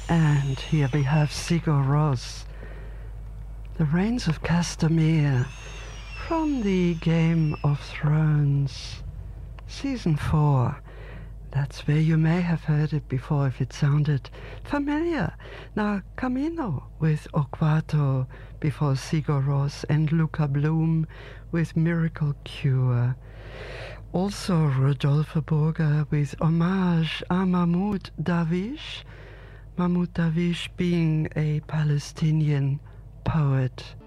And here we have Sigur Rós, The Rains of Castamere, from the Game of Thrones, Season 4. That's where you may have heard it before if it sounded familiar. Now, Camino with Oquato before Sigur Rós, and Luca Bloom with Miracle Cure. Also Rodolfo Burger with Homage à Mahmoud Darwish. Mahmoud Darwish being a Palestinian poet